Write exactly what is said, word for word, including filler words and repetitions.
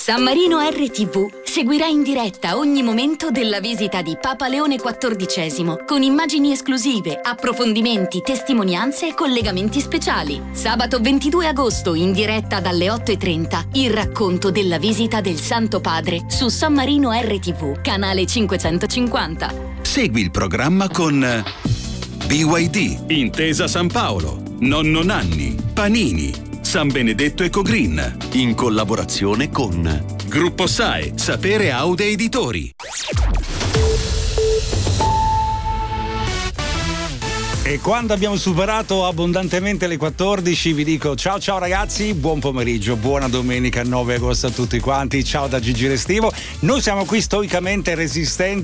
San Marino R T V seguirà in diretta ogni momento della visita di Papa Leone quattordicesimo con immagini esclusive, approfondimenti, testimonianze e collegamenti speciali. Sabato ventidue agosto in diretta dalle otto e trenta il racconto della visita del Santo Padre su San Marino R T V, canale cinquecentocinquanta. Segui il programma con B Y D, Intesa San Paolo, Nonno Nanni, Panini, San Benedetto Ecogreen, in collaborazione con Gruppo S A E, Sapere Aude Editori. E quando abbiamo superato abbondantemente le quattordici vi dico ciao ciao ragazzi, buon pomeriggio, buona domenica nove agosto a tutti quanti, ciao da Gigi Restivo. Noi siamo qui stoicamente resistenti